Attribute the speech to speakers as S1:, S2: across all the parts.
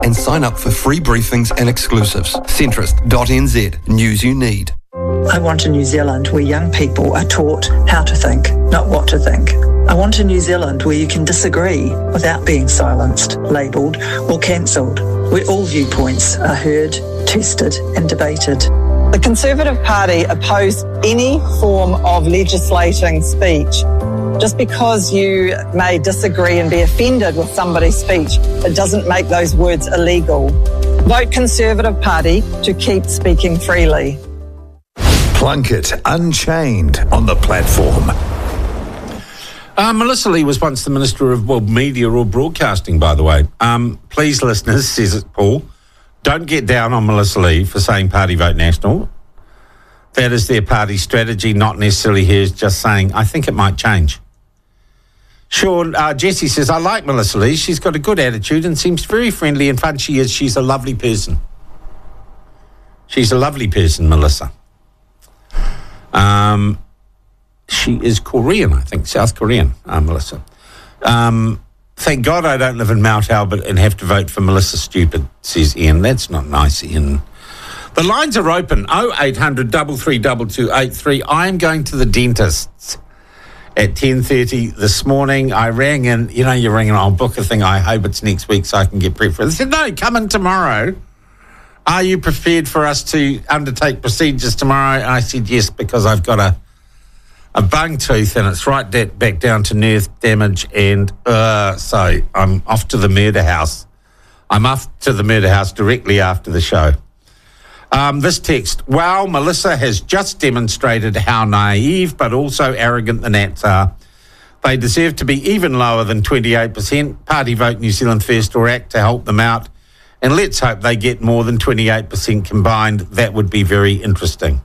S1: and sign up for free briefings and exclusives. Centrist.nz. News you need.
S2: I want a New Zealand where young people are taught how to think, not what to think. I want a New Zealand where you can disagree without being silenced, labelled or cancelled, where all viewpoints are heard, tested and debated.
S3: The Conservative Party oppose any form of legislating speech. Just because you may disagree and be offended with somebody's speech, it doesn't make those words illegal. Vote Conservative Party to keep speaking freely.
S4: Plunkett Unchained on the platform.
S5: Melissa Lee was once the Minister of Media or Broadcasting, by the way. Please, listeners, says it Paul, don't get down on Melissa Lee for saying Party Vote National. That is their party strategy, not necessarily hers, just saying, I think it might change. Sean, Jesse says, I like Melissa Lee. She's got a good attitude and seems very friendly and fun. She is. She's a lovely person. She's a lovely person, Melissa. She is Korean, I think, South Korean, Melissa. Thank God I don't live in Mount Albert and have to vote for Melissa Stupid, says Ian. That's not nice, Ian. The lines are open, 0800 332 I am going to the dentist at 10:30 this morning. I rang in, you ring and I'll book a thing. I hope it's next week so I can get prepped for it. They said, no, come in tomorrow. Are you prepared for us to undertake procedures tomorrow? And I said yes, because I've got a bung tooth and it's right back down to nerve damage, and so I'm off to the murder house. I'm off to the murder house directly after the show. This text, wow, Melissa has just demonstrated how naive but also arrogant the Nats are. They deserve to be even lower than 28%. Party Vote New Zealand First or act to help them out. And let's hope they get more than 28% combined. That would be very interesting.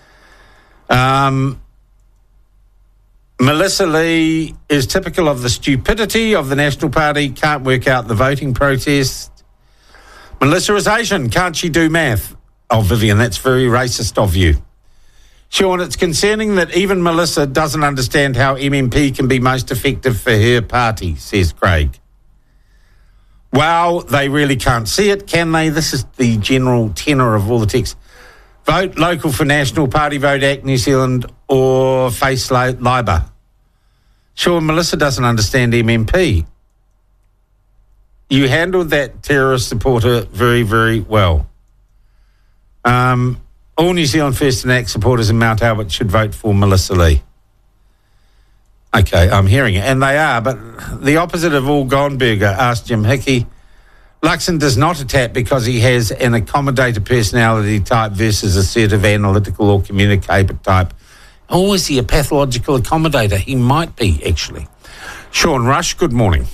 S5: Melissa Lee is typical of the stupidity of the National Party, can't work out the voting protest. Melissa is Asian, can't she do math? Oh, Vivian, that's very racist of you. Sean, it's concerning that even Melissa doesn't understand how MMP can be most effective for her party, says Craig. Wow, they really can't see it, can they? This is the general tenor of all the texts. Vote local for National, Party Vote Act New Zealand, or face Labor. Sure, Melissa doesn't understand MMP. You handled that terrorist supporter very, very well. All New Zealand First and Act supporters in Mount Albert should vote for Melissa Lee. Okay, I'm hearing it. And they are, but the opposite of all Gonberger, asked Jim Hickey. Luxon does not attack because he has an accommodator personality type versus assertive, analytical or communicative type. Or is he a pathological accommodator? He might be, actually. Sean Rush, good morning.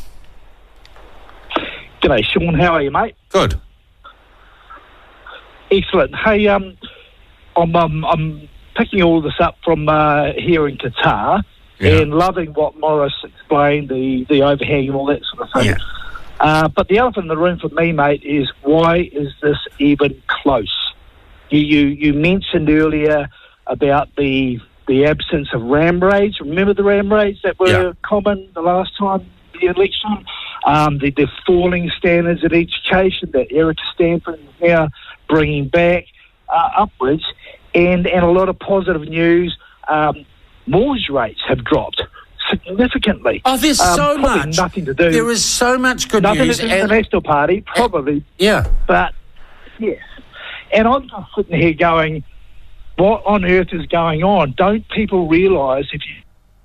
S6: G'day, Sean. How are you, mate?
S5: Good.
S6: Excellent. Hey, I'm picking all this up from here in Qatar, and loving what Morris explained, the overhang and all that sort of thing.
S5: Yeah.
S6: But the elephant in the room for me, mate, is why is this even close? You mentioned earlier about the absence of ram raids. Remember the ram raids that were common the last time the election? The falling standards at education that Erica Stanford is now bringing back upwards, and a lot of positive news. Mortgage rates have dropped significantly.
S5: Oh, there's so much.
S6: Nothing to do.
S5: There is so much good
S6: nothing
S5: news.
S6: Nothing to do with the National Party, probably. But, yes. And I'm just sitting here going, what on earth is going on? Don't people realise if you...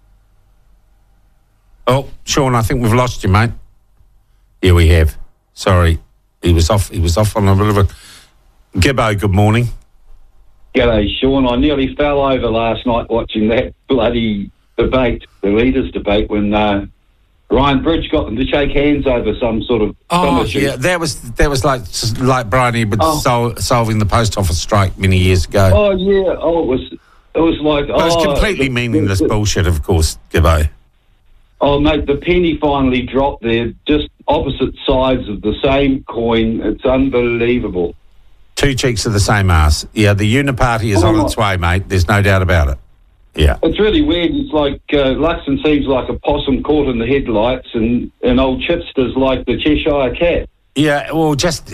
S5: Oh, Sean, I think we've lost you, mate. Yeah, we have. Sorry. He was off on a bit of a... Gibbo, good morning.
S7: G'day, Sean. I nearly fell over last night watching that bloody debate, the leaders' debate, when Ryan Bridge got them to shake hands over some sort of...
S5: yeah, that was like Brian Edwards solving the post office strike many years ago.
S7: Oh, yeah. Oh, it was like...
S5: It was completely meaningless bullshit, of course, Gibbo.
S7: Oh, mate, the penny finally dropped there, just opposite sides of the same coin. It's unbelievable.
S5: Two cheeks of the same arse. Yeah, the uniparty is on its way, mate. There's no doubt about it. Yeah.
S7: It's really weird. It's like Luxon seems like a possum caught in the headlights, and old Chipster's like the Cheshire Cat.
S5: Yeah, well, just